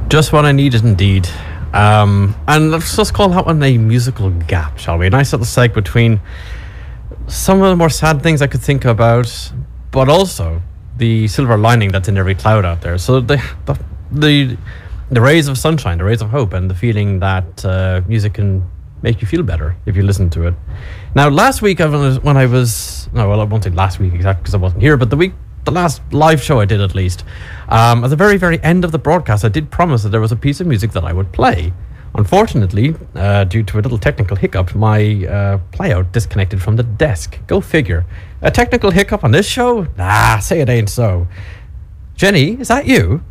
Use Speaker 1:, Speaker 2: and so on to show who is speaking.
Speaker 1: Just what I needed, indeed. And let's just call that one a musical gap, shall we? A nice little seg between some of the more sad things I could think about, but also the silver lining that's in every cloud out there. So the rays of sunshine, the rays of hope, and the feeling that music can make you feel better if you listen to it. Now, last week, when I was, no, well, I won't say last week exactly because I wasn't here, but the last live show I did, at least, at the very, very end of the broadcast, I did promise that there was a piece of music that I would play. Unfortunately, due to a little technical hiccup, my playout disconnected from the desk. Go figure. A technical hiccup on this show? Nah, say it ain't so. Jenny, is that you?